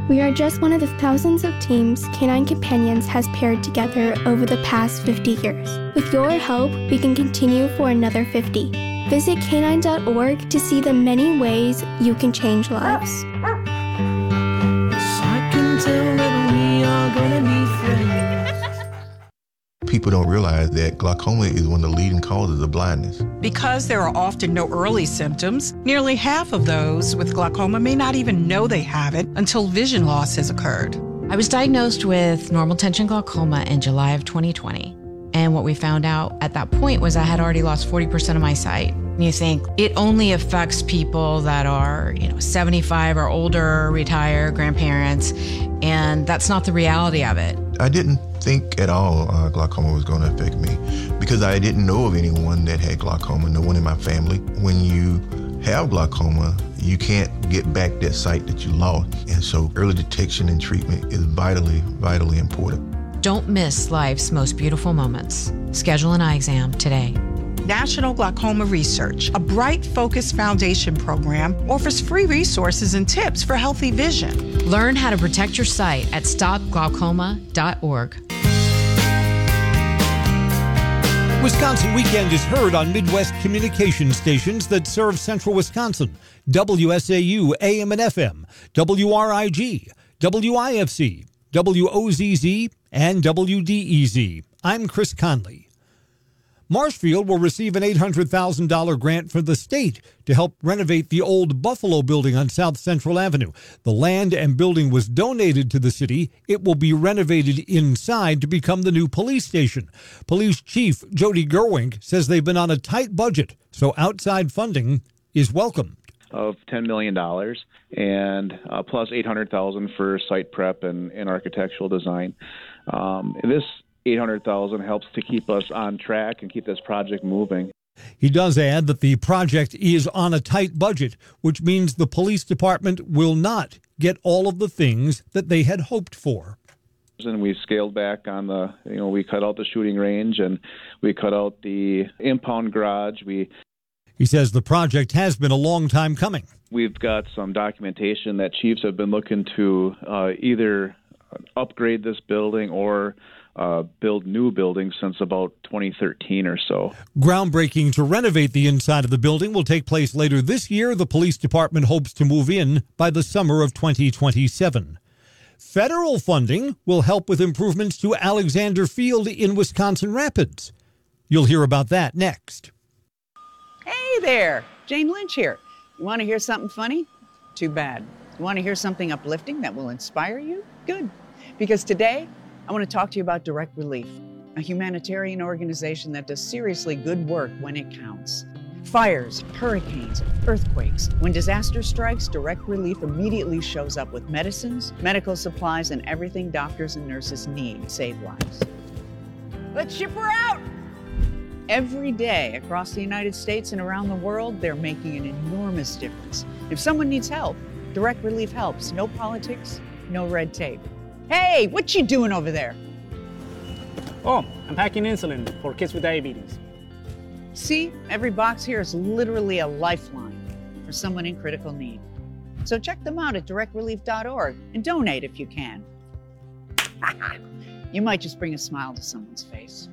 We are just one of the thousands of teams Canine Companions has paired together over the past 50 years. With your help, we can continue for another 50. Visit canine.org to see the many ways you can change lives. I can tell that we are gonna be friends. People don't realize that glaucoma is one of the leading causes of blindness. Because there are often no early symptoms, nearly half of those with glaucoma may not even know they have it until vision loss has occurred. I was diagnosed with normal tension glaucoma in July of 2020. And what we found out at that point was I had already lost 40% of my sight. And you think it only affects people that are, 75 or older, retired, grandparents, and that's not the reality of it. I didn't think at all glaucoma was going to affect me because I didn't know of anyone that had glaucoma, no one in my family. When you have glaucoma, you can't get back that sight that you lost. And so early detection and treatment is vitally, vitally important. Don't miss life's most beautiful moments. Schedule an eye exam today. National Glaucoma Research, a Bright Focus Foundation program, offers free resources and tips for healthy vision. Learn how to protect your sight at stopglaucoma.org. Wisconsin Weekend is heard on Midwest communication stations that serve central Wisconsin. WSAU, AM and FM, WRIG, WIFC, WOZZ, and WDEZ. I'm Chris Conley. Marshfield will receive an $800,000 grant from the state to help renovate the old Buffalo building on South Central Avenue. The land and building was donated to the city. It will be renovated inside to become the new police station. Police Chief Jody Gerwink says they've been on a tight budget, so outside funding is welcome. Of $10 million and plus $800,000 for site prep and architectural design. This $800,000 helps to keep us on track and keep this project moving. He does add that the project is on a tight budget, which means the police department will not get all of the things that they had hoped for. And we scaled back on we cut out the shooting range and we cut out the impound garage. He says the project has been a long time coming. We've got some documentation that chiefs have been looking to either upgrade this building or build new buildings since about 2013 or so. Groundbreaking to renovate the inside of the building will take place later this year. The police department hopes to move in by the summer of 2027. Federal funding will help with improvements to Alexander Field in Wisconsin Rapids. You'll hear about that next. Hey there, Jane Lynch here. You want to hear something funny? Too bad. You want to hear something uplifting that will inspire you? Good. Because today, I want to talk to you about Direct Relief, a humanitarian organization that does seriously good work when it counts. Fires, hurricanes, earthquakes. When disaster strikes, Direct Relief immediately shows up with medicines, medical supplies, and everything doctors and nurses need to save lives. Let's ship her out! Every day across the United States and around the world, they're making an enormous difference. If someone needs help, Direct Relief helps. No politics, no red tape. Hey, what you doing over there? Oh, I'm packing insulin for kids with diabetes. See, every box here is literally a lifeline for someone in critical need. So check them out at directrelief.org and donate if you can. You might just bring a smile to someone's face.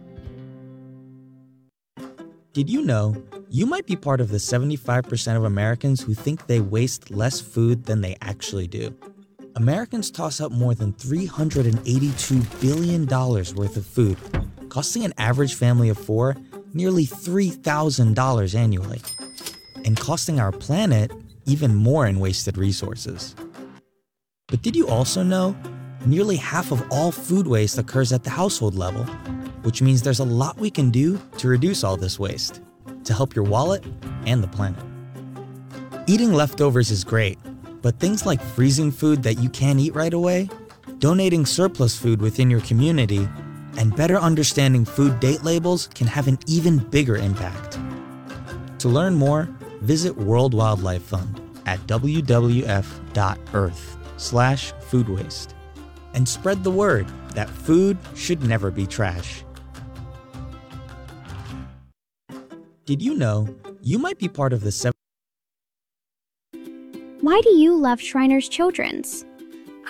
Did you know you might be part of the 75% of Americans who think they waste less food than they actually do? Americans toss up more than $382 billion worth of food, costing an average family of four nearly $3,000 annually, and costing our planet even more in wasted resources. But did you also know nearly half of all food waste occurs at the household level, which means there's a lot we can do to reduce all this waste, to help your wallet and the planet. Eating leftovers is great, but things like freezing food that you can't eat right away, donating surplus food within your community, and better understanding food date labels can have an even bigger impact. To learn more, visit World Wildlife Fund at wwf.earth/food waste and spread the word that food should never be trash. Did you know you might be part of the Why do you love Shriners Children's?